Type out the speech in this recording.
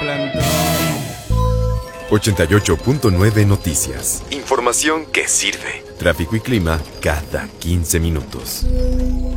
plantón. 88.9 Noticias. Información que sirve. Tráfico y clima cada 15 minutos.